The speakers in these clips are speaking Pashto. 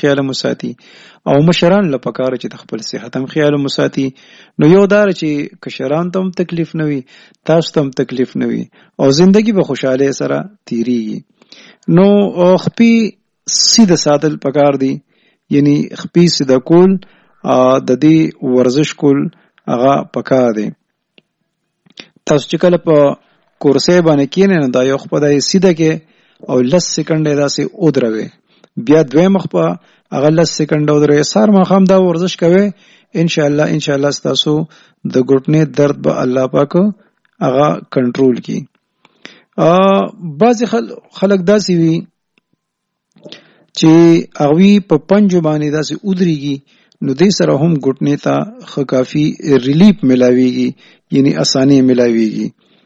خیال مساتي او مشران له پکاره چې خپل صحت هم خیال مساتي. نو یو دار چې کشران ته هم تکلیف نه وي، تاسو ته هم تکلیف نه وي او زندگی به خوشاله سره تیریږي. نو خپې سیده ساتل پکار دي، یعنی خپې سیده کول د دې ورزش کول هغه پکار دی. تاسو چې کله په کورسۍ باندې کېنئ نو دا یو خپه سیده کې او 10 سکندې داسې ودروي، بیا دویم خپه هغه 10 سکندې ودروي، سار ماښام دا ورزش کوي. ان شاء الله تاسو د ګټنې درد به الله پاک هغه کنټرول کی. بعضې خلک داسې وي چې هغوی په پنجو باندې داسې ودرېږي، نو دې سره هم ګټنې ته ښه کافي ریلیف ملاویږي، یعنی اساني ملاویږي.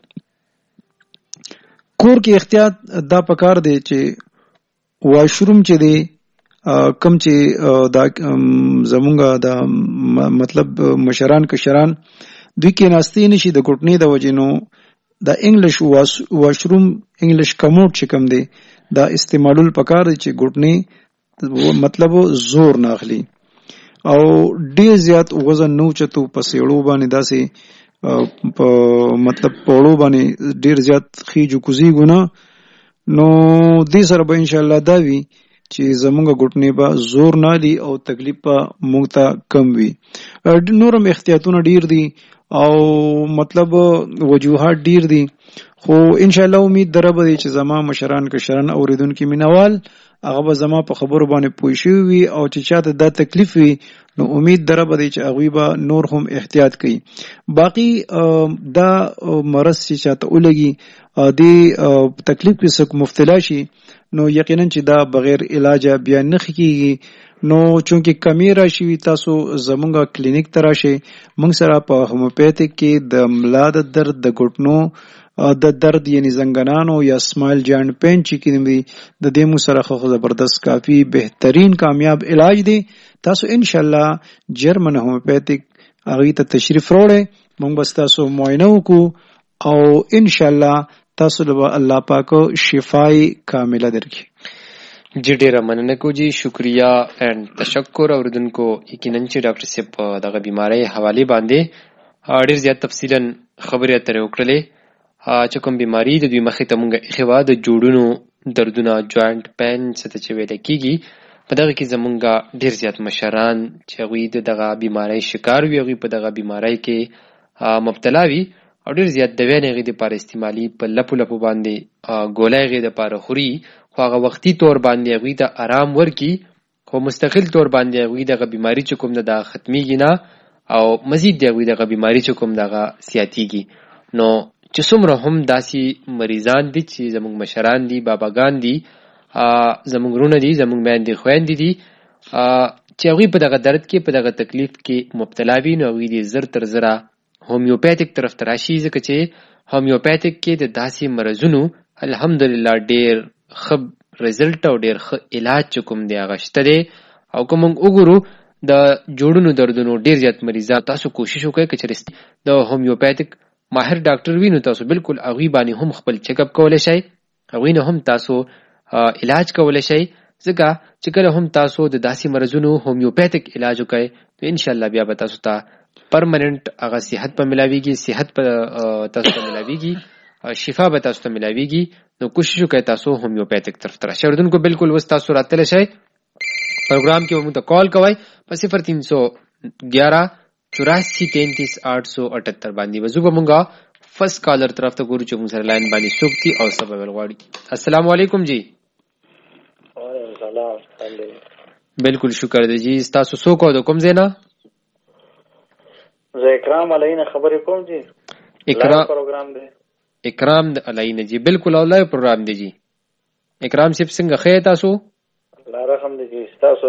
کور کې احتیاط دا پکار دی چې واشروم چې دی کم چې دا زمونږه دا مطلب مشران کشران دوی کې ناستې نشي د ګټنې د وجې، نو دا انګلیش واشروم انګلیش کموډ چې کم دی دا استعمالول پکار دی چې ګټنې مطلب زور نه اخلي او ډیر زیات وزن نو چتو په سیړو باندې داسې په مطلب پوړو باندې ډیر زیات خيجو کوزي ګنا. نو دې سره به ان شاء الله دا وی چې زمونږ ګټنې به زور نه لي او تکلیف به مونږ ته کم وي. نورم احتیاطونه ډیر دي او مطلب وجوهات ډیر دي، خو ان شاء الله امید دربه دي چې زما مشران کشران اوریدونکو مینوال هغه به زما په خبرو باندې پوه شوي وي او چې چاته دا تکلیف وي نو امید دربه دی چې هغوی به نور هم احتیاط کوي. باقی دا مرض چې چاته ولګي دې تکلیف کې څوک مبتلا شي نو یقینا چې دا بغیر علاجه بیا نه ښه کېږي. نو چونکې کمی راشي وي تاسو زمونږ کلینیک ته راشئ، موږ سره په هومیوپیتیک کې د ملا د درد د ګټنو د درد یعنی زنګنانو یا سمایل جاینټ پین چې کېږي د دې مو سره خو زبردست کافي بهترین کامیاب علاج دی. تاسو ان شاء الله جرمن هومیوپیتیک هغه ته تشریف وروړئ، موږ به تاسو معاینه وکړو او ان شاء الله تاسو له الله پاک شفای کامله درکړي. جی ډیره مننه کو جی، شکریہ اینڈ تشکر اوردونکو. یقینا چې ډاکټر صاحب دغه بیماری حواله باندې ډیر زیات تفصیلا خبرې اترې وکړلې چې کوم بیماری د دوی مخې ته مونږ اخوا د جوړونو دردونه جوائنټ پین څه ته چې ویل کېږي په دغه کې زمونږ ډیر زیات مشران چې هغوی دغه بیماری شکار وي، هغوی په دغه بیماری کې مبتلا وي او ډیر زیات دویان هغوی دپاره استعمالي په لپو لپو باندې ګولی هغوی دپاره خوري، خو هغه وختي طور باندې هغوی ته آرام ورکي، خو مستقل طور باندې هغوی دغه بیماری چې کوم ده ختمیږي نه او مزید د هغوی دغه بیماری چې کوم دغه زیاتیږي. نو چې څومره هم داسې مریضان دي چې زمونږ مشران دي، باباګان دي، زمونږ رونه دي، زمونږ میندې خویندې دي چې هغوی په دغه درد کې په دغه تکلیف کې مبتلا وي، نو هغوی دې زر تر زره هومیوپیتیک طرف ته راشي، ځکه چې هومیوپیتیک کې د داسې مرضونو الحمدلله ډېر ښه رزلټ او ډېر ښه علاج چې کوم دی هغه شته دی. او که موږ وګورو د جوړونو دردونو ډېر زیات مریضان، تاسو کوشش وکړئ که چېرې د هومیوپیتیک ماهر ډاکټر وي نو تاسو بالکل هغوی باندې هم خپل چیک اپ کولی شئ، هغوی نه هم تاسو علاج کولی شئ، ځکه چې کله هم تاسو د داسې مرضونو هومیوپیتیک علاج وکړئ نو انشاءالله بیا به تاسو ته پرمننټ هغه صحت په ملاویږي، صحت په تاسو ته ملاویږي، شفا به تاسو ته ملاویږي. نو کوشش وکړئ تاسو هومیوپیتیک طرف ته راشئ. اردوونکو بالکل اوس تاسو راتلی شئ پروګرام کې به موږ ته کال کوئ په 0311-84-33-878 باندې. وزو به مونږه فرست کالر طرف ته ګورو چې مونږ سره لاین باندې څوک دي او څه به غواړي. السلام علیکم جی. وعلیکم السلام. بالکل شکر دی جی. تاسو څوک او د کوم ځای نه؟ زه اکرام علینه خبرې کوم جی. پروګرام دی اکرام د علینه جی. بالکل اولای پروګرام دی جی. اکرام صاحب څنګه خیر تاسو؟ الله رحم دی جی. تاسو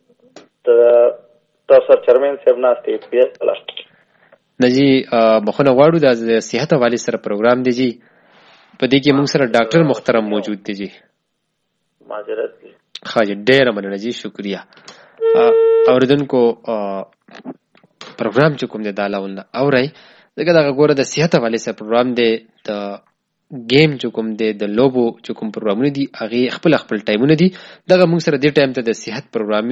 چرمن صاحب ناشته پیس کلا نجی مخونه غواړو د صحت حواله سره پروګرام دی جی. په دې کې موږ سره ډاکټر محترم موجود دی جی. معذرت دی. خاجه ډیر مننه جی، شکریہ. اوریدونکو پروګرام چې کوم دی دا لاول اورئ، دغه ګوره د صحت حواله سره پروګرام دی، د گیم چې کوم دی د لوبو چې کوم پروګرامونه دي هغه خپل ټایمونه دي، دغه موږ سره د ټایم ته د صحت پروګرام